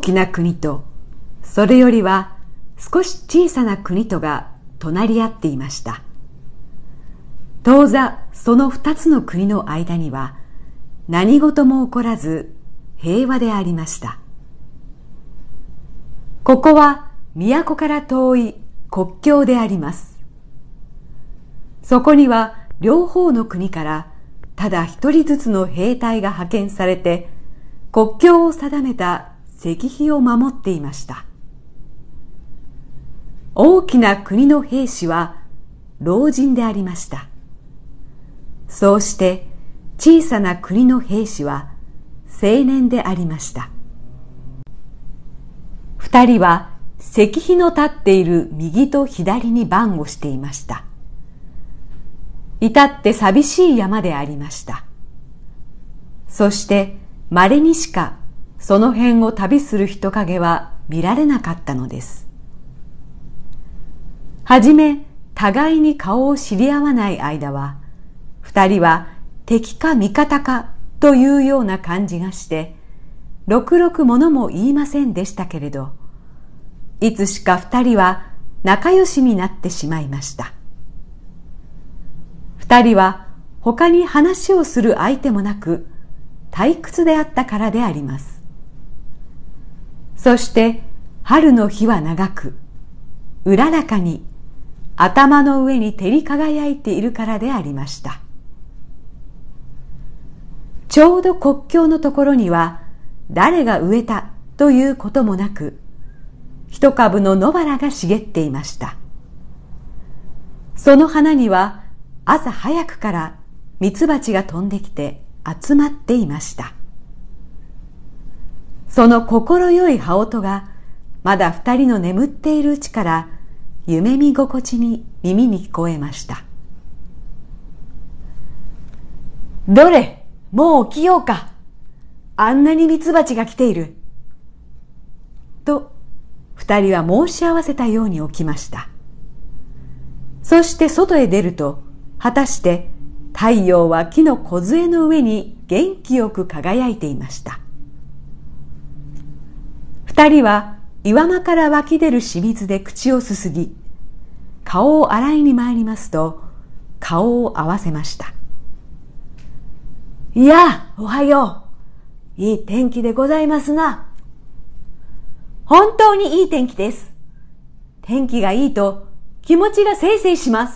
きな国と、それよりは少し小さな国とが隣り合っていました。当座その二つの国の間には何事も起こらず平和でありました。ここは都から遠い国境であります。そこには両方の国からただ一人ずつの兵隊が派遣されて国境を定めた石碑を守っていました。大きな国の兵士は老人でありました。そうして小さな国の兵士は青年でありました。二人は石碑の立っている右と左に番をしていました。至って寂しい山でありました。そして稀にしかその辺を旅する人影は見られなかったのです。はじめ互いに顔を知り合わない間は、二人は敵か味方かというような感じがして、ろくろくものも言いませんでしたけれど、いつしか二人は仲良しになってしまいました。二人は他に話をする相手もなく、退屈であったからであります。そして春の日は長く、うららかに頭の上に照り輝いているからでありました。ちょうど国境のところには誰が植えたということもなく、一株の野原が茂っていました。その花には朝早くからミツバチが飛んできて集まっていました。その心よい羽音がまだ二人の眠っているうちから夢見心地に耳に聞こえました。どれ、もう起きようか。あんなにミツバチが来ている。と二人は申し合わせたように起きました。そして外へ出ると、果たして太陽は木の梢の上に元気よく輝いていました。二人は岩間から湧き出る清水で口をすすぎ、顔を洗いに参りますと、顔を合わせました。いや、おはよう。いい天気でございますな。本当にいい天気です。天気がいいと気持ちがせいせいします。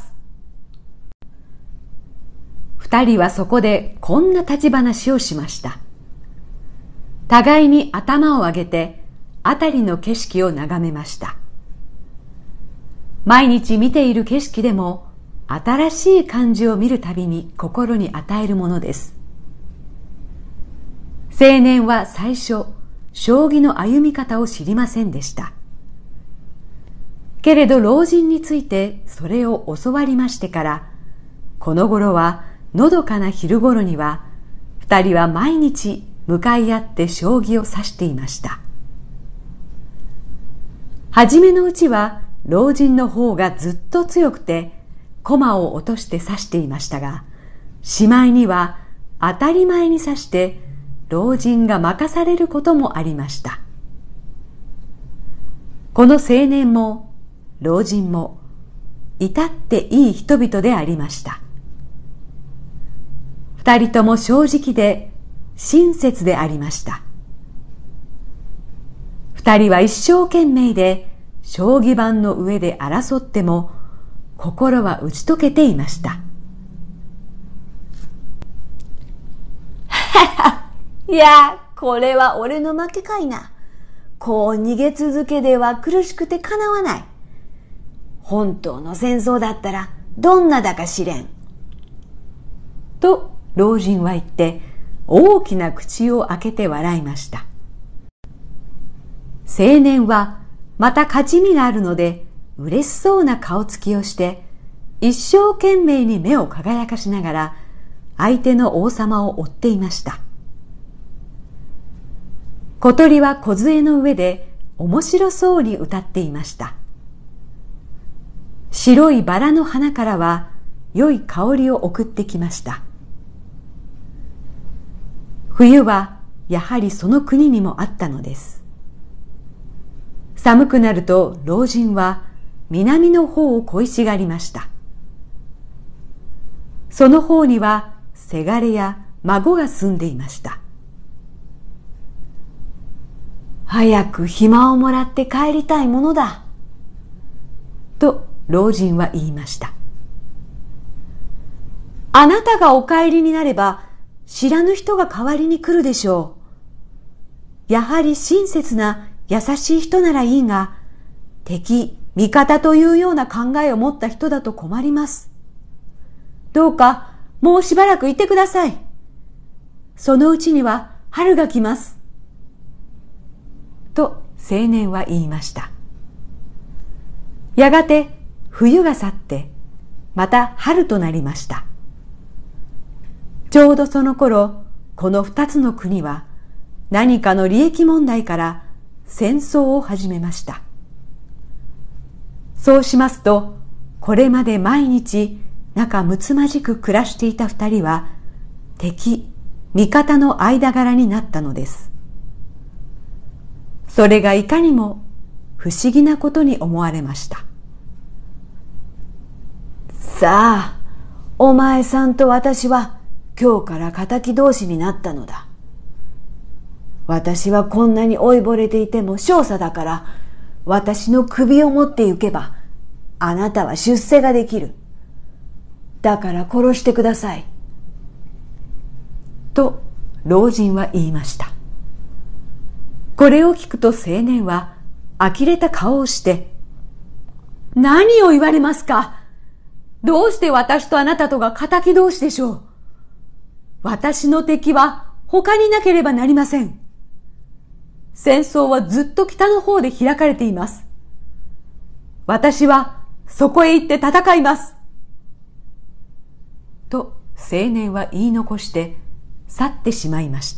二人はそこでこんな立ち話をしました。互いに頭を上げて辺りの景色を眺めました。毎日見ている景色でも新しい感じを見るたびに心に与えるものです。青年は最初、将棋の歩み方を知りませんでした。けれど老人についてそれを教わりましてから、この頃はのどかな昼頃には、二人は毎日向かい合って将棋を指していました。はじめのうちは老人の方がずっと強くて、駒を落として指していましたが、しまいには当たり前に指して、老人が任されることもありました。この青年も老人も至っていい人々でありました。二人とも正直で親切でありました。二人は一生懸命で将棋盤の上で争っても心は打ち解けていました。 いや、これは俺の負けかいな。こう逃げ続けでは苦しくてかなわない。本当の戦争だったらどんなだか知れん。 と老人は言って大きな口を開けて笑いました。青年はまた勝ち目があるので嬉しそうな顔つきをして一生懸命に目を輝かしながら相手の王様を追っていました。小鳥は梢の上で面白そうに歌っていました。白いバラの花からは良い香りを送ってきました。冬はやはりその国にもあったのです。 寒くなると老人は南の方を恋しがりました。その方にはせがれや孫が住んでいました。 早く暇をもらって帰りたいものだ。 と老人は言いました。あなたがお帰りになれば知らぬ人が代わりに来るでしょう。やはり親切な優しい人ならいいが、敵、味方というような考えを持った人だと困ります。どうかもうしばらくいてください。そのうちには春が来ます。と青年は言いました。やがて冬が去ってまた春となりました。ちょうどその頃、この二つの国は何かの利益問題から戦争を始めました。そうしますと、これまで毎日仲睦まじく暮らしていた二人は敵、味方の間柄になったのです。それがいかにも不思議なことに思われました。 さあ、お前さんと私は今日から敵同士になったのだ。私はこんなに老いぼれていても少佐だから、私の首を持って行けばあなたは出世ができる。だから殺してください。 と老人は言いました。これを聞くと青年は呆れた顔をして、何を言われますか。どうして私とあなたとが敵同士でしょう。私の敵は他になければなりません。戦争はずっと北の方で開かれています。私はそこへ行って戦います。と青年は言い残して去ってしまいました。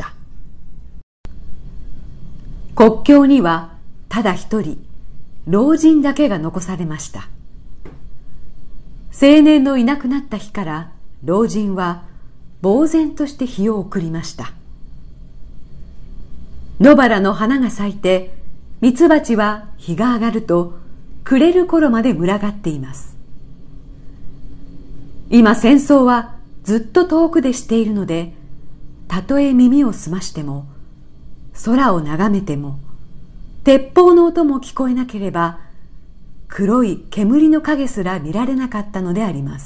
国境にはただ一人、老人だけが残されました。青年のいなくなった日から老人は呆然として日を送りました。野原の花が咲いて、ミツバチは日が上がると暮れる頃まで群がっています。今戦争はずっと遠くでしているので、たとえ耳を澄ましても、空を眺めても、鉄砲の音も聞こえなければ、黒い煙の影すら見られなかったのであります。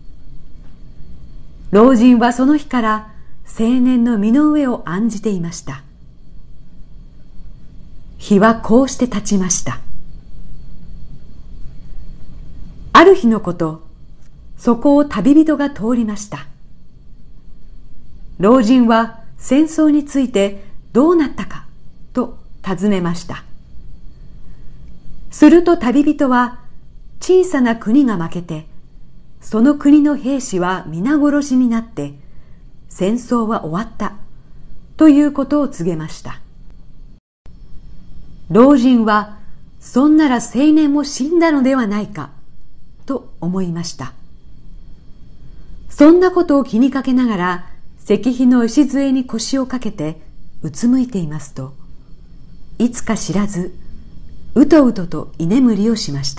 老人はその日から青年の身の上を案じていました。日はこうして経ちました。ある日のこと、そこを旅人が通りました。老人は戦争についてどうなったかと尋ねました。すると旅人は、小さな国が負けて、その国の兵士は皆殺しになって、戦争は終わったということを告げました。老人は、そんなら青年も死んだのではないかと思いました。そんなことを気にかけながら、石碑の礎に腰をかけてうつむいていますと、いつか知らずうとうとと居眠りをしました。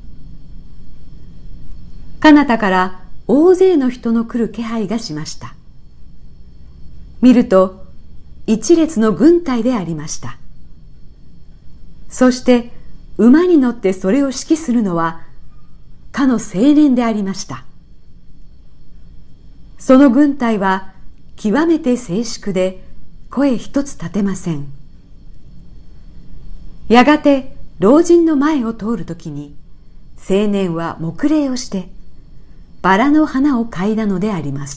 彼方から大勢の人の来る気配がしました。見ると一列の軍隊でありました。そして馬に乗ってそれを指揮するのはかの青年でありました。その軍隊は極めて静粛で声一つ立てません。やがて老人の前を通るときに青年は黙礼をしてバラの花を嗅いだのでありました。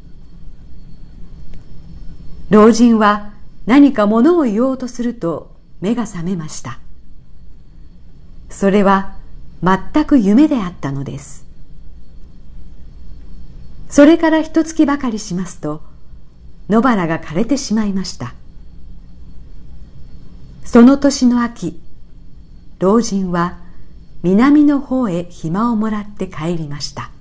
老人は何か物を言おうとすると目が覚めました。それは全く夢であったのです。それから一月ばかりしますと野原が枯れてしまいました。その年の秋、老人は南の方へ暇をもらって帰りました。